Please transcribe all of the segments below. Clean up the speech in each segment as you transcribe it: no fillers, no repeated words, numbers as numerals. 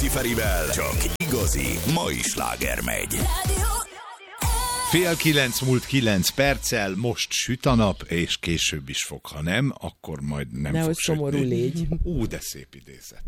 Rádiókaffi Ferivel csak igazi mai sláger megy. 8:08 múlt 9 perccel, most süt a nap, és később is fog, ha nem, akkor majd nem nehogy fog sütni. szomorú légy. De szép idézet.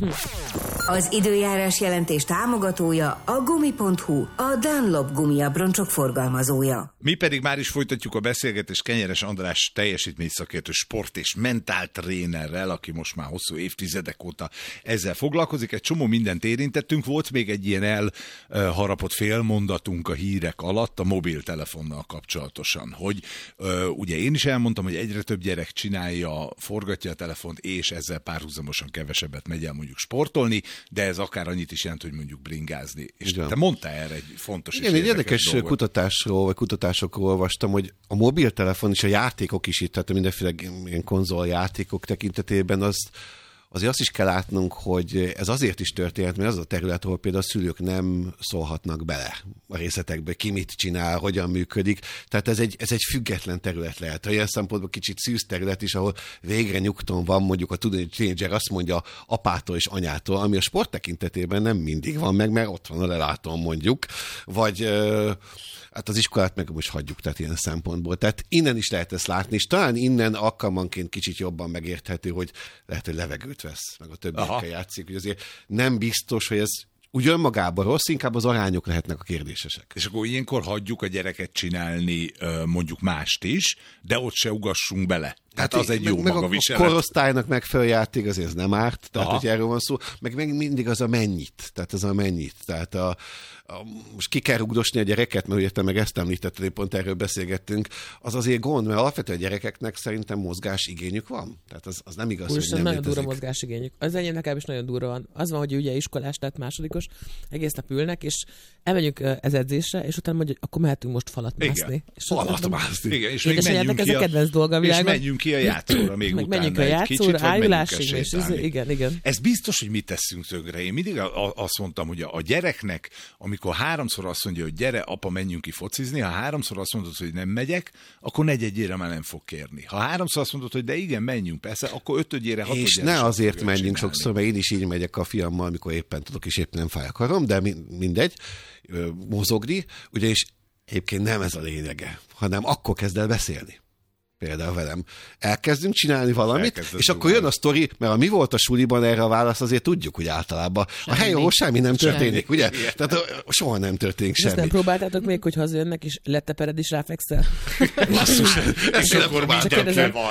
Az időjárás jelentés támogatója a Gumi.hu, a Dunlop gumiabroncsok forgalmazója. Mi pedig már is folytatjuk a beszélgetést Kenyeres András teljesítményszakértő sport- és mentáltrénerrel, aki most már hosszú évtizedek óta ezzel foglalkozik. Egy csomó mindent érintettünk, volt még egy ilyen elharapott félmondatunk a hírek alatt a mobiltelefonnal kapcsolatosan, hogy ugye én is elmondtam, hogy egyre több gyerek csinálja, forgatja a telefont, és ezzel párhuzamosan kevesebbet megy el mondjuk sportolni, de ez akár annyit is jelent, hogy mondjuk bringázni. És te mondtál erre egy fontos és érdekes dolgot. kutatásokról olvastam, hogy a mobiltelefon és a játékok is itt, tehát mindenféle ilyen konzoljátékok tekintetében azért azt is kell látnunk, hogy ez azért is történt, mert az a terület, ahol például a szülők nem szólhatnak bele a részletekbe, ki mit csinál, hogyan működik. Tehát ez egy független terület lehet. Olyan szempontból kicsit szűz terület is, ahol végre nyugton van, mondjuk a tínédzser azt mondja apától és anyától, ami a sport tekintetében nem mindig van meg, mert ott van a lelátón mondjuk, vagy hát az iskolát meg most hagyjuk, tehát ilyen szempontból. Tehát innen is lehet ezt látni, és talán innen alkalmanként kicsit jobban megérthető, hogy lehet, hogy levegőt vesz, meg a többiekkel játszik, hogy azért nem biztos, hogy ez úgy önmagában rossz, inkább az arányok lehetnek a kérdésesek. És akkor ilyenkor hagyjuk a gyereket csinálni mondjuk mást is, de ott se ugassunk bele. Tehát az egy jó magaviselet. A korosztálynak megfelelő játék azért ez nem árt, tehát hogy erről van szó, meg mindig az a mennyit. Tehát most ki kell rugdosni a gyereket, mert ugye te meg ezt említetted, én pont erről beszélgettünk, az azért gond, mert alapvetően a gyerekeknek szerintem mozgásigényük van. Tehát az nem igaz, hogy nem nagyon létezik. durva mozgásigényük. Az enyém nekem is nagyon durva van. Az van, hogy ugye iskolás, tehát másodikos, egész nap ülnek, és elmegyünk ez edzésre, és utána mondja, akkor mehetünk most falat mászni. Falat mászni. Igen, és még menjünk ki a kedvenc dolga a világon. És menjünk ki a játszóra még utána menjünk a játszóra, ájulásig, és igen. Ez biztos, hogy mit teszünk tökre. Én mindig azt mondtam, hogy a gyereknek, amikor 3-szor azt mondja, hogy gyere, apa, menjünk ki focizni, ha 3-szor azt mondod, hogy nem megyek, akkor 4-1-ére már nem fog kérni. Ha 3-szor azt mondod, hogy de igen, menjünk, persze, akkor 5-ére, 6-ére. És ne azért menjünk sokszor, mert én is így megyek a fiammal, amikor éppen tudok, és éppen nem fáj a karom, de mindegy, mozogni, ugyanis egyébként nem ez a lényege, hanem akkor kezd el beszélni. Például velem. Elkezdünk csinálni valamit, és akkor jön a sztori, mert mi volt a suliban erre a válasz, azért tudjuk, hogy általában a hely, ahol semmi nem történik, ugye? Tehát soha nem történik semmi. Ezt nem próbáltátok még, hogy hazajönnek, és letepered és ráfekszel? Basszus, ezt nem próbáltam.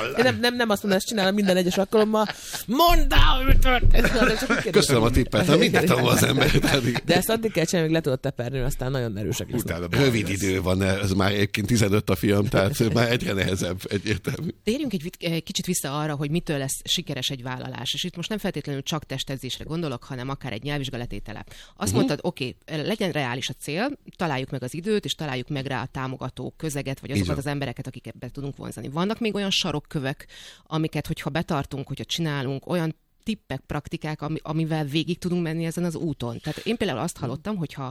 Nem azt mondom, ezt csinálom minden egyes alkalommal. Mondd el, hogy történt! Köszönöm a tippet, mindent tanul az ember. De ezt addig kell csinálni, hogy le tudod teperni, aztán nagyon erősek lesznek. Rövid idő van, ez már egyébként 15 a fiam, tehát már egyre nehezebb. Egyértelmű. Térjünk egy kicsit vissza arra, hogy mitől lesz sikeres egy vállalás. És itt most nem feltétlenül csak testedzésre gondolok, hanem akár egy nyelvvizsgálatétele. Azt mondtad, oké, legyen reális a cél, találjuk meg az időt, és találjuk meg rá a támogató közeget, vagy azokat az embereket, akiket be tudunk vonzani. Vannak még olyan sarokkövek, amiket, hogyha betartunk, hogyha csinálunk, olyan tippek, praktikák, amivel végig tudunk menni ezen az úton. Tehát én például azt hallottam, hogyha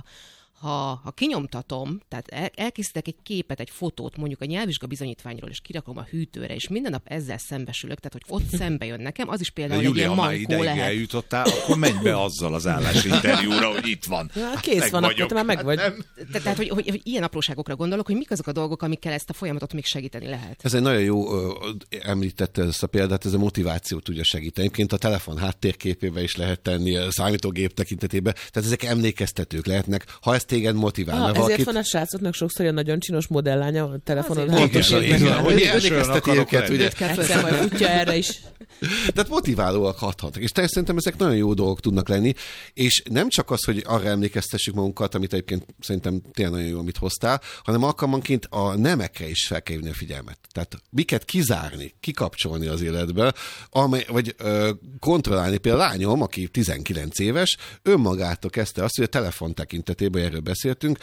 ha kinyomtatom, tehát elkészítek egy képet, egy fotót mondjuk a nyelvvizsga bizonyítványról, és kirakom a hűtőre, és minden nap ezzel szembesülök, tehát hogy ott szembe jön nekem, az is például egy ilyen mankó lehet. Eljutottál, akkor menj be azzal az állásinterjúra, hogy itt van. Kész van, akkor te már meg vagy. Tehát, hogy ilyen apróságokra gondolok, hogy mik azok a dolgok, amikkel ezt a folyamatot még segíteni lehet. Ez egy nagyon jó, említette ezt a példát, ez a motivációt tudja segíteni. Egyébként a telefon háttérképébe is lehet tenni, a számítógép tekintetében, tehát ezek emlékeztetők lehetnek, ha ezt téged motivál. Ezért van a srácoknak sokszor ilyen nagyon csinos modellánya a telefonon. Pontosan, hogy emlékezteti őket, ugye? Egyszer majd futja erre is. Tehát motiválóak hathatnak. És szerintem ezek nagyon jó dolgok tudnak lenni, és nem csak az, hogy arra emlékeztessük magunkat, amit egyébként szerintem tényleg nagyon jó, amit hoztál, hanem alkalmanként a nemekre is fel kell hívni a figyelmet. Tehát miket kizárni, kikapcsolni az életből, vagy kontrollálni. Például a lányom, aki 19 éves, önmagától kezdte azt, hogy a telefon tekintetében, erről beszéltünk,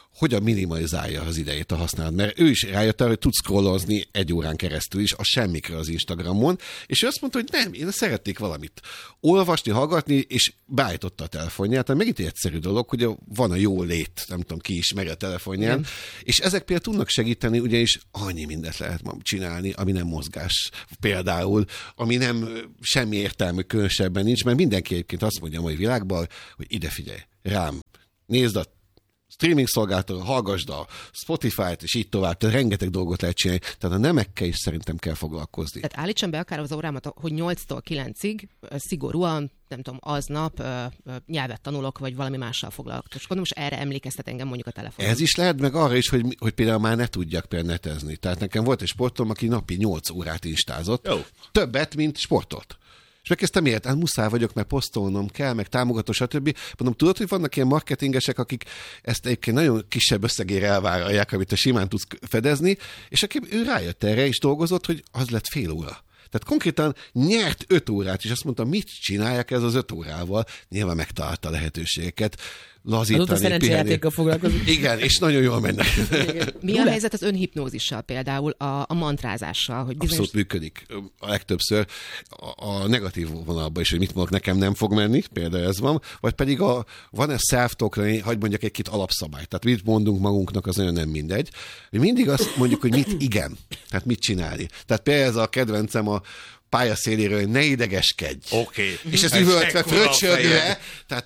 hogyan minimalizálja az idejét a használat. Mert ő is rájött el, hogy tud scrollozni 1 órán keresztül is, a semmikre az Instagramon, és ő azt mondta, hogy nem, én szeretnék valamit olvasni, hallgatni, és beállította a telefonját. Tehát megint egy egyszerű dolog, hogy van a jó lét, nem tudom, ki ismeri a telefonján, és ezek például tudnak segíteni, ugyanis annyi mindent lehet ma csinálni, ami nem mozgás például, ami nem semmi értelmű különösebben nincs, mert mindenki egyébként azt mondja a mai világban, hogy ide figyelj, rám, nézd a streaming szolgáltató, hallgasd a Spotify-t, és így tovább, tehát rengeteg dolgot lehet csinálni. Tehát a nemekkel is szerintem kell foglalkozni. Tehát állítsam be akár az órámat, hogy 8-tól 9-ig szigorúan, nem tudom, aznap nyelvet tanulok, vagy valami mással foglalkozok. Most erre emlékeztet engem mondjuk a telefonon. Ez is lehet, meg arra is, hogy például már ne tudjak például netezni. Tehát nekem volt egy sportom, aki napi 8 órát instázott. Jó. Többet, mint sportolt. És megkezdtem miért? Hát muszáj vagyok, mert posztolnom kell, meg támogató, stb. Mondom, tudod, hogy vannak ilyen marketingesek, akik ezt egyébként nagyon kisebb összegére elvállalják, amit te simán tudsz fedezni, és aki ő rájött erre, és dolgozott, hogy az lett fél óra. Tehát konkrétan nyert 5 órát, és azt mondta, mit csinálják ez az 5 órával? Nyilván megtalálta lehetőségeket. Lazítani, azóta szerencsejátékkal foglalkozik. Igen, és nagyon jól mennek. Mi a helyzet az önhipnózissal például, a mantrázással? Hogy bizonyos... Abszolút működik. A legtöbbször a negatív vonalban is, hogy mit mondok, nekem nem fog menni, például ez van, vagy pedig van-e self-talk, hagy mondjak egy-két alapszabály. Tehát mit mondunk magunknak, az nagyon nem mindegy. Mi mindig azt mondjuk, hogy mit igen, tehát mit csinálni. Tehát például ez a kedvencem a pályaszéléről, hogy ne idegeskedj. Oké. És ez üvöltve, fröccsögve,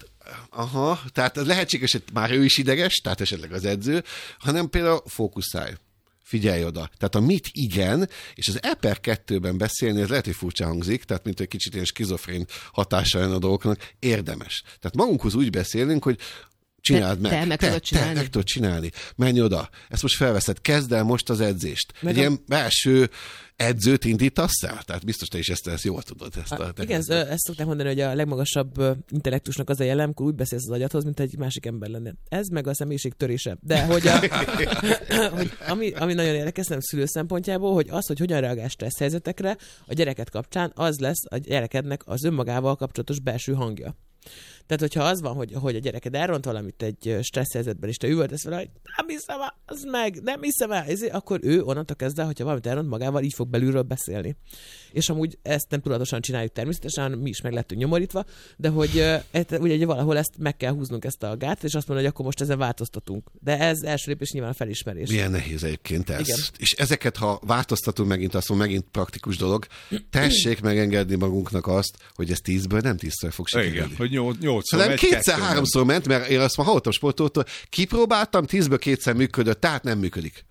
tehát lehetséges, hogy már ő is ideges, tehát esetleg az edző, hanem például fókuszálj. Figyelj oda. Tehát a mit igen, és az E/2-ben beszélni, ez lehet, hogy furcsa hangzik, tehát mint egy kicsit ilyen skizofrén hatása lenne a dolgoknak, érdemes. Tehát magunkhoz úgy beszélünk, hogy csináld meg. Te meg tudod csinálni. Menj oda. Ezt most felveszed. Kezd el most az edzést. Egy ilyen belső edzőt indítasz el? Tehát biztos te is ezt jól tudod. Igen, ezt szokták mondani, hogy a legmagasabb intellektusnak az a jele, amikor úgy beszélsz az agyadhoz, mint egy másik ember lenne. Ez meg a személyiség törése. De hogy, ami nagyon érdekes, nem szülő szempontjából, hogy az, hogy hogyan reagál stressz helyzetekre a gyereket kapcsán, az lesz a gyerekednek az önmagával kapcsolatos belső hangja. Tehát, hogyha az van, hogy a gyereked elront valamit egy stressz helyzetben, és te üvöltesz vele, hogy nem hiszem el, az meg, nem hiszem el, akkor ő onnantól kezdve, hogyha valamit elront magával, így fog belülről beszélni. És amúgy ezt nem tudatosan csináljuk természetesen, mi is meg lettünk nyomorítva, de hogy ugye valahol ezt meg kell húznunk ezt a gátat, és azt mondani, hogy akkor most ezen változtatunk. De ez első lépés nyilván a felismerés. Milyen nehéz egyébként ez. Igen. És ezeket, ha változtatunk megint, azt mondom, megint praktikus dolog, tessék megengedni magunknak azt, hogy ez 10-ből nem 10-szer fog sikerülni. Igen, hogy 8-szor hanem megy, 2-3-szor ment, mert én azt ma hallottam sportoltól, kipróbáltam, 10-ből 2-szer működött, tehát nem működik.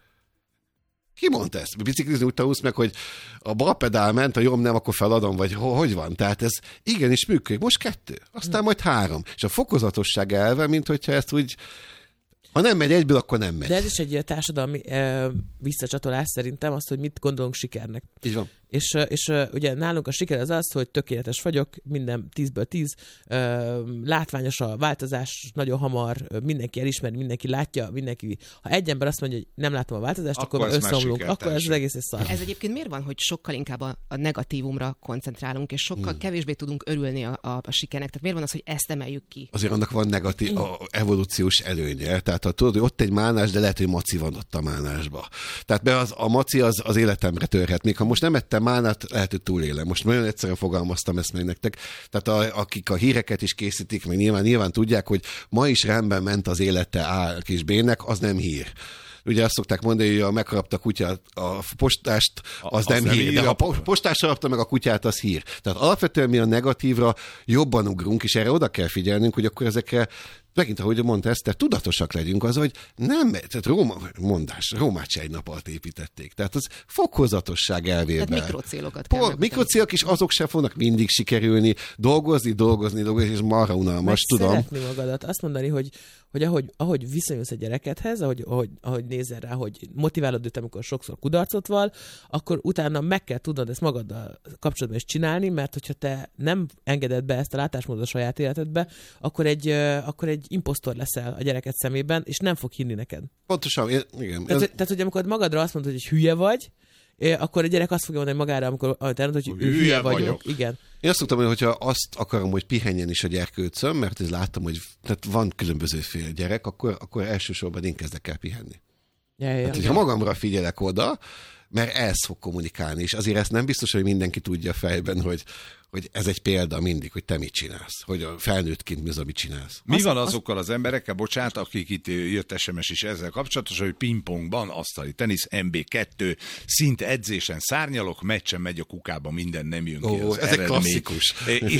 Ki mondta ezt? Biciklizni úgy tanulsz meg, hogy a bal pedál ment, a jobb nem, akkor feladom, vagy hogy van? Tehát ez igenis működik. Most 2, aztán majd 3. És a fokozatosság elve, mint hogyha ezt úgy, ha nem megy egyből, akkor nem megy. De ez is egy társadalmi visszacsatolás szerintem, azt, hogy mit gondolunk sikernek. Így van. És ugye nálunk a siker az, hogy tökéletes vagyok, minden 10-ből 10, látványos a változás, nagyon hamar, mindenki elismeri, mindenki látja, mindenki. Ha egy ember azt mondja, hogy nem látom a változást, akkor összeomlunk, akkor ez az egész egy szar. Ez egyébként miért van, hogy sokkal inkább a negatívumra koncentrálunk, és sokkal kevésbé tudunk örülni a sikernek? Tehát miért van az, hogy ezt emeljük ki? Azért annak van negatív, evolúciós előnye. Tehát ha tudod, hogy ott egy málnás, de lehet, hogy maci van ott a málnásba. Tehát a maci az életemre törhet. Még ha most nem ettem málnát, lehet, hogy túlélem. Most nagyon egyszerűen fogalmaztam ezt meg nektek. Tehát akik a híreket is készítik, meg nyilván tudják, hogy ma is rendben ment az élete A kis B-nek, az nem hír. Ugye azt szokták mondani, hogy ha megharapta a kutyát, a postást, az nem hír. De ha a postás harapta meg a kutyát, az hír. Tehát alapvetően mi a negatívra jobban ugrunk, és erre oda kell figyelnünk, hogy akkor ezekre megint, ahogy mondta Eszter, tudatosak legyünk az, hogy nem, tehát Rómát se egy nap alatt építették. Tehát az fokozatosság elvében. Tehát mikrocélokat kell mikrocélok is, azok sem fognak mindig sikerülni. Dolgozni, és marha unalmas, tudom. Szeretni magadat. Azt mondani, hogy ahogy viszonyulsz a gyerekedhez, ahogy nézel rá, hogy motiválod őt, amikor sokszor kudarcot val, akkor utána meg kell tudnod ezt magaddal kapcsolatban is csinálni, mert hogyha te nem engeded be ezt a látásmódot a saját életedbe, akkor egy imposztor leszel a gyereket szemében, és nem fog hinni neked. Pontosan, igen. Tehát, hogy amikor magadra azt mondod, hogy hülye vagy, akkor a gyerek azt fogja mondani magára, amikor elmondod, hogy ő hülye vagyok. Igen. Én azt szoktam mondani, hogyha azt akarom, hogy pihenjen is a gyerkőcöm, mert ezt láttam, hogy tehát van különbözőféle gyerek, akkor elsősorban én kezdek el pihenni. Hát, hogyha magamra figyelek oda, mert ez fog kommunikálni, és azért ezt nem biztos, hogy mindenki tudja fejben, hogy ez egy példa mindig, hogy te mit csinálsz, hogy a felnőttként mi az, amit csinálsz. Mi van azokkal az emberekkel, bocsánat, akik itt jött SMS is ezzel kapcsolatos, hogy pingpongban, asztali tenisz, MB2, szint edzésen szárnyalok, meccsen megy a kukába, minden nem jön ki az ez eredmény. Egy klasszikus.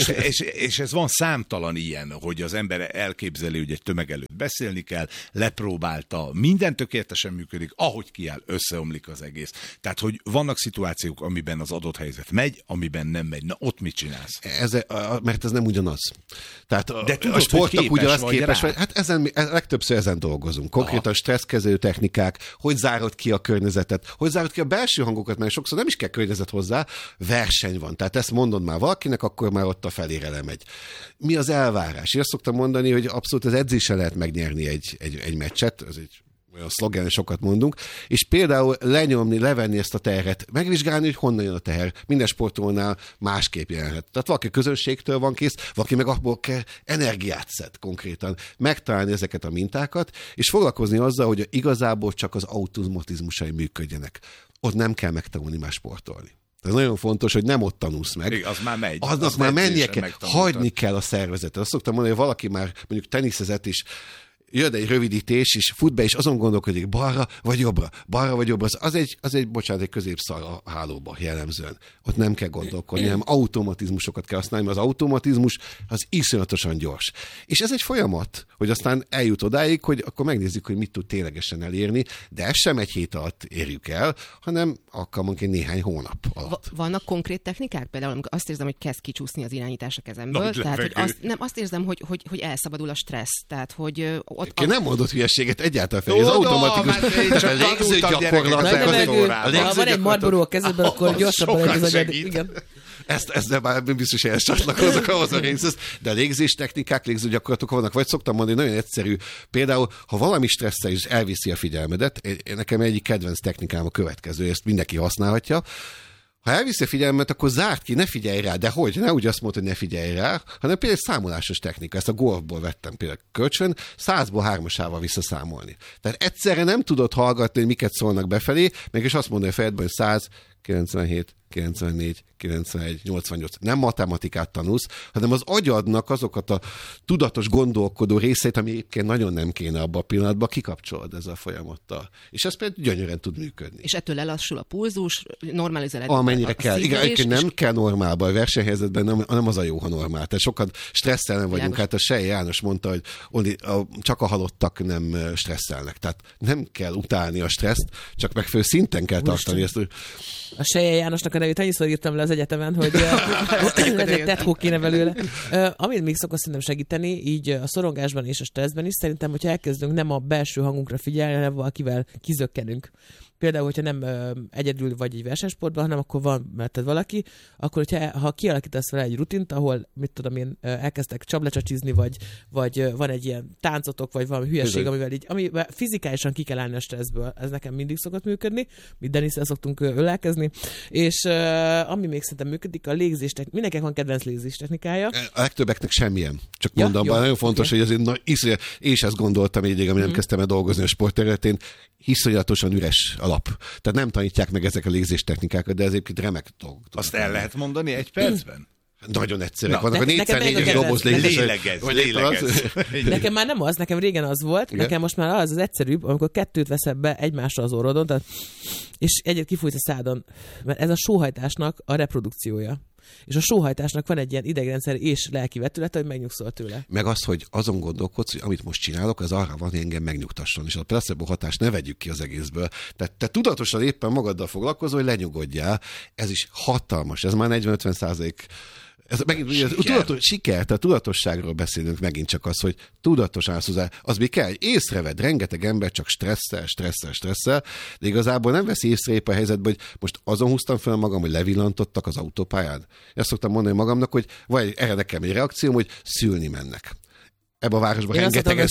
És ez van számtalan ilyen, hogy az ember elképzeli, hogy egy tömeg előtt beszélni kell, lepróbálta, minden tökéletesen működik, ahogy kiáll, összeomlik az egész. Tehát, hogy vannak szituációk, amiben az adott helyzet megy, amiben nem megy. Na, ott mit csinálsz? Mert ez nem ugyanaz. Tehát de tudod, a sportok ugyanaz képes vagy. Hát legtöbbször ezen dolgozunk. Konkrétan stresszkezelő technikák, hogy zárod ki a környezetet, hogy zárod ki a belső hangokat, mert sokszor nem is kell környezet hozzá, verseny van. Tehát ezt mondod már valakinek, akkor már ott a felére lemegy. Mi az elvárás? Én azt szoktam mondani, hogy abszolút az edzéssel lehet megnyerni egy meccset, ez egy olyan szlogen, sokat mondunk, és például lenyomni, levenni ezt a terhet, megvizsgálni, hogy honnan jön a teher. Minden sportolónál másképp jelenhet. Tehát valaki közönségtől van kész, valaki meg abból kell energiát szed konkrétan. Megtalálni ezeket a mintákat, és foglalkozni azzal, hogy igazából csak az automatizmusai működjenek. Ott nem kell megtanulni más sportolni. Ez nagyon fontos, hogy nem ott tanulsz meg. Az már megy. Aznak már mennie kell, hagyni kell a szervezetet. Azt szoktam mondani, hogy valaki már mondjuk teniszezett is, jön egy rövidítés, és fut be, és azon gondolkodik, balra vagy jobbra. Az egy középszar a hálóba jellemzően. Ott nem kell gondolkodni, hanem automatizmusokat kell használni, mert az automatizmus az iszonyatosan gyors. És ez egy folyamat, hogy aztán eljut odáig, hogy akkor megnézzük, hogy mit tud ténylegesen elérni, de ezt sem egy hét alatt érjük el, hanem alkalmanként néhány hónap alatt. Vannak konkrét technikák? Például amikor azt érzem, hogy kezd kicsúszni az irányítás a kezemből. Tehát, hogy azt érzem, hogy elszabadul a stressz. Tehát, hogy Én nem mondott hülyeséget egyáltalán fel, ez automatikus. A légzőgyakorlat. Ha van egy Marlboro a kezedben, akkor gyorsabban egy az agyad. Igen. Ezt már biztos, hogy ezt csatlakozok ahhoz a részhez, de a légzéstechnikák, légzőgyakorlatok vannak, vagy szoktam mondani, nagyon egyszerű. Például, ha valami stresszel is elviszi a figyelmedet, nekem egyik kedvenc technikám a következő, ezt mindenki használhatja. Ha elviszi a figyelmet, akkor zárt ki, ne figyelj rá, de hogy? Ne úgy azt mondta, hogy ne figyelj rá, hanem például egy számolásos technika. Ezt a golfból vettem például kölcsön, 100-ból 3-asával visszaszámolni. Tehát egyszerre nem tudod hallgatni, hogy miket szólnak befelé, mégis azt mondani a fejedben, hogy 100, 97, 94, 91, 88. Nem matematikát tanulsz, hanem az agyadnak azokat a tudatos gondolkodó részeit, ami egyébként nagyon nem kéne abban a pillanatban, kikapcsolod ezzel a folyamattal. És ez például gyönyörűen tud működni. És ettől lelassul a pulzus, normalizáled. Amennyire kell. Igen, nem kell normálba. A versenyhelyzetben nem az a jó, ha normál. Tehát sokat stresszelen vagyunk. Hát a Selye János mondta, hogy csak a halottak nem stresszelnek. Tehát nem kell utálni a stresszt, csak megfelelő szinten kell tartani ezt. A Selye Jánosnak a nevét annyiszor írtam le az egyetemen, hogy egy tetkó kéne belőle. Amit még szokott szerintem segíteni, így a szorongásban és a stresszben is, szerintem, hogyha elkezdünk nem a belső hangunkra figyelni, hanem valakivel kizökkenünk. Például, hogyha nem egyedül vagy egy versenysportban, hanem akkor van melletted valaki, akkor ha kialakítasz vele egy rutint, ahol, mit tudom én, elkezdtek csaplecsacsizni, vagy van egy ilyen táncotok, vagy valami hülyeség, amivel fizikálisan ki kell állni a stresszből. Ez nekem mindig szokott működni, mi Denisszel szoktunk ölelkezni, és ami még szerintem működik, a légzéstechnika. Mindenkinek van kedvenc légzéstechnikája. A legtöbbeknek semmilyen. Csak mondom, nagyon fontos, hogy azért én is ezt gondoltam így, ami nem kezdtem el dolgozni a sportterületén, iszonyatosan üres alap. Tehát nem tanítják meg ezek a légzéstechnikákat, de ez egyébként remek dolgok. Azt el lehet mondani egy percben? Nagyon egyszerűek vannak. A 4x4-es doboz lélegez. Nekem már nem az, nekem régen az volt, igen? Nekem most már az egyszerűbb, amikor kettőt veszed be egymásra az orrodon, tehát, és egyet kifújsz a szádon. Mert ez a sóhajtásnak a reprodukciója. És a sóhajtásnak van egy ilyen idegrendszer és lelki vetülete, hogy megnyugszol tőle. Meg az, hogy azon gondolkodsz, hogy amit most csinálok, az arra van, hogy engem megnyugtasson, és a placebo hatást ne vegyük ki az egészből. Tehát te tudatosan éppen magaddal foglalkozol, hogy lenyugodjál. Ez is hatalmas, ez már 40-50%. Ez megint siker, tehát tudatosságról beszélünk megint csak az, hogy tudatosan állsz hozzá. Az mi kell, észreved, rengeteg ember csak stresszel, de igazából nem veszi észre épp a helyzetben, hogy most azon húztam fel magam, hogy levillantottak az autópályán. Ezt szoktam mondani magamnak, hogy vagy erre nekem egy reakcióm, hogy szülni mennek. Ebben a városban rengetegen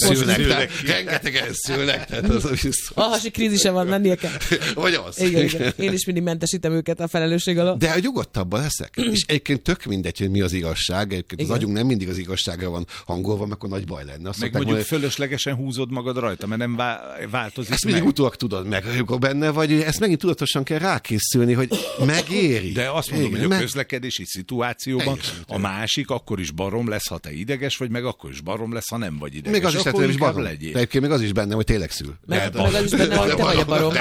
szülnek, tehát az biztos. A hasi krízise van, mennie kell. Vagy az. Igen. Én is mindig mentesítem őket a felelősség alól. De nyugodtabban leszek. És egyébként tök mindegy, hogy mi az igazság. Egyébként az agyunk nem mindig az igazságra van hangolva, mert akkor nagy baj lenne. Azt meg mondjuk fölöslegesen húzod magad rajta, mert nem változik. Ezt mindig utólag tudod meg, amikor benne vagy, ezt megint tudatosan kell rákészülni, hogy megéri. De azt mondom, hogy a közlekedési szituációban a másik akkor is barom lesz, ha te ideges vagy, meg akkor is barom lesz, ha nem vagy ideges. Még az is lehet, barom. De egyébként még az is benne, hogy tényleg szül. Meg az is benne, hogy te vagy a barom.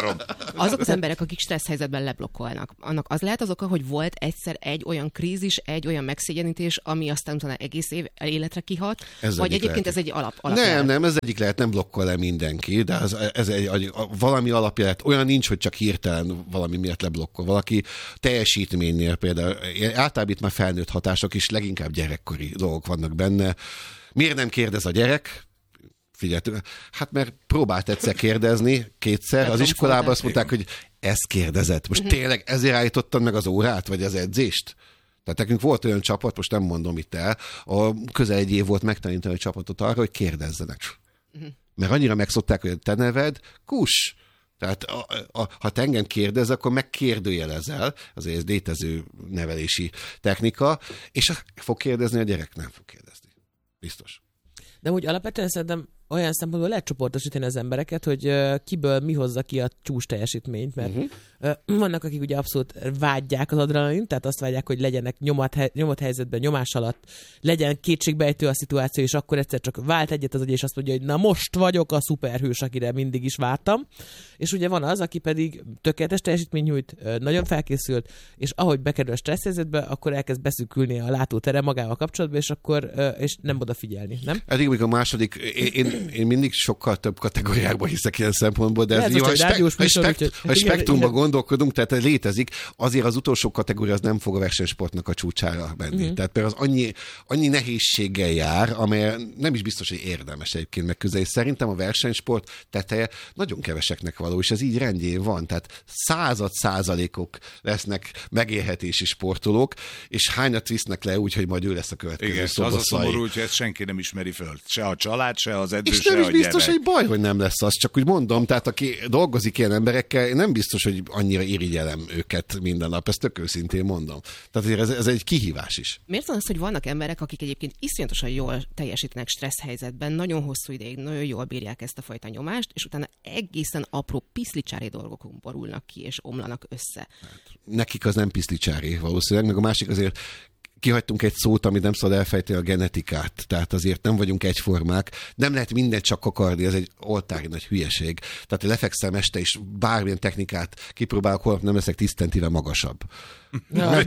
Azok az emberek, akik stressz helyzetben leblokkolnak, annak az lehet az oka, hogy volt egyszer egy olyan krízis, egy olyan megszégyenítés, ami aztán utána egész életre kihat, vagy egyébként lehet. Ez egy alap Nem, ez egyik lehet, nem blokkol le mindenki, de ez valami alapja lehet. Olyan nincs, hogy csak hirtelen valami miatt leblokkol. Valaki teljesítménynél például, általában itt már felnőtt hatások is, leginkább gyerekkori dolgok vannak benne. Miért nem kérdez a gyerek? Figyelj, hát mert próbált egyszer kérdezni, kétszer, az iskolában azt mondták, hogy ezt kérdezett. Most tényleg ezért állítottad meg az órát, vagy az edzést? Tehát nekünk volt olyan csapat, most nem mondom itt el, közel egy év volt megtanítani a csapatot arra, hogy kérdezzenek. Mert annyira megszokták, hogy te neved, Kus. Tehát ha te engem kérdez, akkor megkérdőjelezel, azért ez létező nevelési technika, és fog kérdezni, a gyerek nem fog kérdezni. Biztos. De úgy alapvetően szerintem olyan szempontból lehet csoportosítani az embereket, hogy kiből mi hozza ki a csúcs teljesítményt, mert vannak, akik ugye abszolút vágyják az adrenalin, tehát azt vágyják, hogy legyenek nyomott helyzetben, nyomás alatt, legyen kétségbejtő a szituáció, és akkor egyszer csak vált egyet az agy, és azt mondja, hogy na most vagyok a szuperhős, akire mindig is vártam. És ugye van az, aki pedig tökéletes teljesítmény nyújt, nagyon felkészült, és ahogy bekerül a stressz helyzetbe, akkor elkezd beszűkülni a látótere magával kapcsolatban, és akkor és nem odafigyelni, nem? Eddig a második, én mindig sokkal több kategóriákban hiszek ilyen szempontból, de ez jó, ha spektrumban gondolkodunk, tehát létezik, azért az utolsó kategória az nem fog a versenysportnak a csúcsára menni. Tehát például az annyi nehézséggel jár, amely nem is biztos, hogy érdemes egyébként megközelíteni. Szerintem a versenysport teteje nagyon keveseknek való, és ez így rendjén van. Tehát 100% lesznek megélhetési sportolók, és hányat visznek le úgy, hogy majd ő lesz a következő. Igen, az a szomorú, hogy ezt senki nem ismeri föl. Se a család, se az edző, és se nem is a biztos, gyerek. hogy baj, hogy nem lesz az, csak úgy mondom, tehát aki dolgozik ilyen emberekkel, nem biztos, hogy annyira irigyelem őket minden nap, ezt tök őszintén mondom. Tehát ez egy kihívás is. Miért van az, hogy vannak emberek, akik egyébként iszonyatosan jól teljesítenek stressz helyzetben, nagyon hosszú ideig, nagyon jól bírják ezt a fajta nyomást, és utána egészen apró piszlicsári dolgokon borulnak ki, és omlanak össze. Hát, nekik az nem piszlicsári valószínűleg, meg a másik azért kihagytunk egy szót, amit nem szabad elfejteni, a genetikát. Tehát azért nem vagyunk egyformák. Nem lehet mindent csak akarni, ez egy oltári nagy hülyeség. Tehát lefekszem este, és bármilyen technikát kipróbálok, holnap nem leszek 10 centivel magasabb. Ja,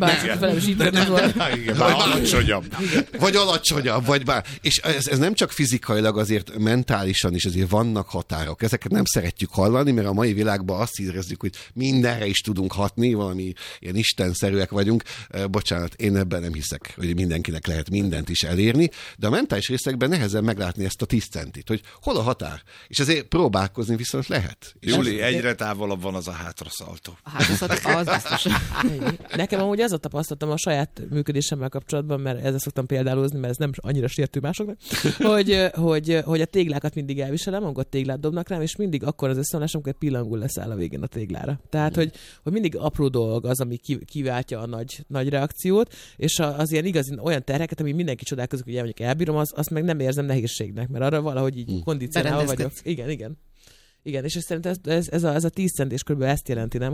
Vagy alacsonyabb, vagy bár. És ez nem csak fizikailag, azért mentálisan is azért vannak határok. Ezeket nem szeretjük hallani, mert a mai világban azt érezzük, hogy mindenre is tudunk hatni, valami ilyen istenszerűek vagyunk. Bocsánat, én ebben nem hiszek, hogy mindenkinek lehet mindent is elérni, de a mentális részekben nehezen meglátni ezt a 10 centit, hogy hol a határ. És ezért próbálkozni viszont lehet. Júli, egyre távolabb van az a hátraszaltó. A hátraszaltó, az biztos. Nekem amúgy az a tapasztalatom a saját működésemmel kapcsolatban, mert ezzel szoktam példálózni, mert ez nem annyira sértő másoknak, hogy a téglákat mindig elviselem, amikor téglát dobnak rám, és mindig akkor az összeomlás, amikor egy pillangó leszáll a végén a téglára. Tehát, hogy mindig apró dolog az, ami kiváltja a nagy reakciót, és az ilyen igazi olyan terheket, ami mindenki csodálkozik, hogy mondjuk elbírom, azt meg nem érzem nehézségnek, mert arra valahogy így kondicionálva vagyok. Igen, és szerintem ez a 10 cent és kb. Ezt jelenti, nem?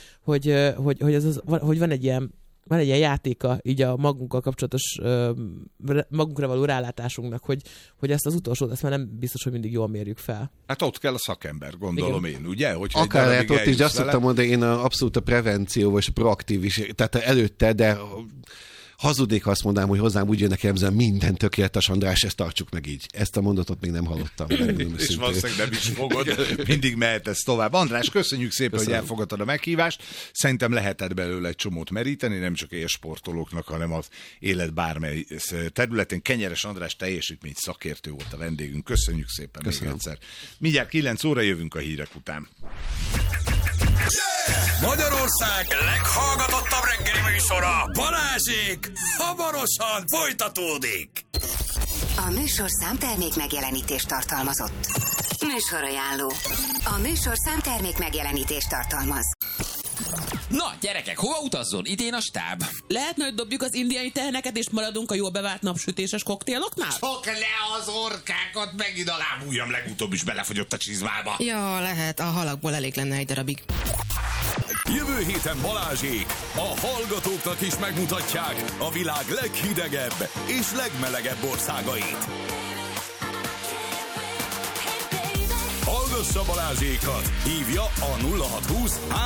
Hogy van egy ilyen játéka így a magunkkal kapcsolatos magunkra való rálátásunknak, hogy ezt az utolsót, ezt már nem biztos, hogy mindig jól mérjük fel. Hát ott kell a szakember, gondolom én, ugye? Hogyha akár lehet ott is, de azt szoktam mondani, én abszolút a prevenció vagy proaktív is, tehát előtte, de hazudnék, azt mondanám, hogy hozzám úgy jönnek jellemzően minden tökéletes, András, ezt tartsuk meg így. Ezt a mondatot még nem hallottam. És valószínűleg nem is fogod, mindig mehetsz tovább. András, köszönjük szépen, hogy elfogadtad a meghívást. Szerintem lehetett belőle egy csomót meríteni, nem csak élsportolóknak, hanem az élet bármely területén. Kenyeres András teljesítmény szakértő volt a vendégünk. Köszönjük szépen. Köszönöm. Még egyszer. Mindjárt 9 óra jövünk a hírek után. Magyarország leghallgatottabb reggeli műsora, Balázsék, hamarosan folytatódik. A műsorszám termék megjelenítést tartalmazott. Műsorajánló. A műsorszám termék megjelenítést tartalmaz. Na, gyerekek, hova utazzon? Idén a stáb. Lehetne, hogy dobjuk az indiai teheneket, és maradunk a jól bevált napsütéses koktéloknál? Csak le az orkákat, megint a lábujjam legutóbb is belefogyott a csizmába. Ja, lehet, a halakból elég lenne egy darabig. Jövő héten Balázsék a hallgatóknak is megmutatják a világ leghidegebb és legmelegebb országait. Hallgassa Balázsékat! Hívja a 0620